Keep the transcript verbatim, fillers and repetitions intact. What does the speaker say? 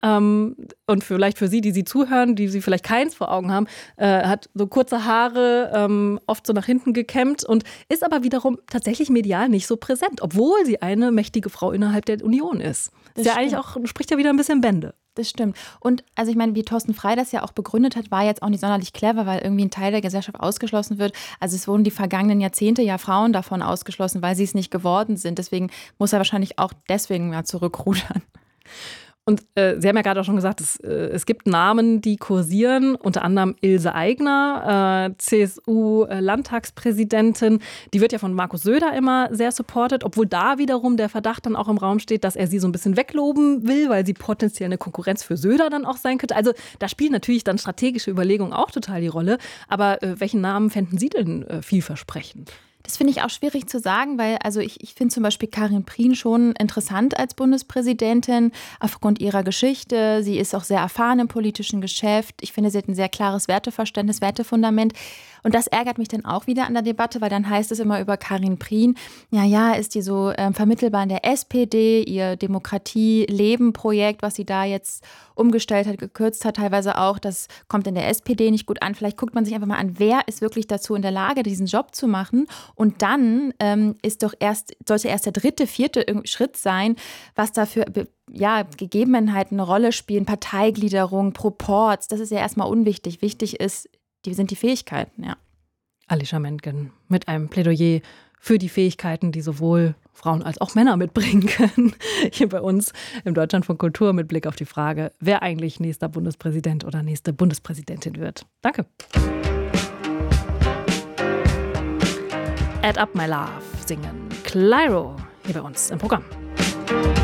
Ähm, und vielleicht für Sie, die Sie zuhören, die Sie vielleicht keins vor Augen haben, äh, hat so kurze Haare, ähm, oft so nach hinten gekämmt und ist aber wiederum tatsächlich medial nicht so präsent, obwohl sie eine mächtige Frau innerhalb der Union ist. Das ist ja eigentlich auch, spricht ja wieder ein bisschen Bände. Das stimmt. Und also ich meine, wie Thorsten Frey das ja auch begründet hat, war jetzt auch nicht sonderlich clever, weil irgendwie ein Teil der Gesellschaft ausgeschlossen wird. Also es wurden die vergangenen Jahrzehnte ja Frauen davon ausgeschlossen, weil sie es nicht geworden sind. Deswegen muss er wahrscheinlich auch deswegen mal zurückrudern. Und äh, Sie haben ja gerade auch schon gesagt, es, äh, es gibt Namen, die kursieren, unter anderem Ilse Aigner, äh, C S U-Landtagspräsidentin. Die wird ja von Markus Söder immer sehr supported, obwohl da wiederum der Verdacht dann auch im Raum steht, dass er sie so ein bisschen wegloben will, weil sie potenziell eine Konkurrenz für Söder dann auch sein könnte. Also da spielen natürlich dann strategische Überlegungen auch total die Rolle. Aber äh, welchen Namen fänden Sie denn äh, vielversprechend? Das finde ich auch schwierig zu sagen, weil also ich, ich finde zum Beispiel Karin Prien schon interessant als Bundespräsidentin aufgrund ihrer Geschichte. Sie ist auch sehr erfahren im politischen Geschäft. Ich finde, sie hat ein sehr klares Werteverständnis, Wertefundament. Und das ärgert mich dann auch wieder an der Debatte, weil dann heißt es immer über Karin Prien, ja, ja, ist die so ähm, vermittelbar in der S P D, ihr Demokratie-Leben-Projekt, was sie da jetzt umgestellt hat, gekürzt hat, teilweise auch, das kommt in der S P D nicht gut an. Vielleicht guckt man sich einfach mal an, wer ist wirklich dazu in der Lage, diesen Job zu machen. Und dann ähm, ist doch erst, sollte erst der dritte, vierte Schritt sein, was dafür ja, Gegebenheiten eine Rolle spielen, Parteigliederung, Proports, das ist ja erstmal unwichtig. Wichtig ist, die sind die Fähigkeiten, ja. Alicia Mentgen mit einem Plädoyer für die Fähigkeiten, die sowohl Frauen als auch Männer mitbringen können. Hier bei uns im Deutschlandfunk Kultur mit Blick auf die Frage, wer eigentlich nächster Bundespräsident oder nächste Bundespräsidentin wird. Danke. Add Up My Love singen Clyro hier bei uns im Programm.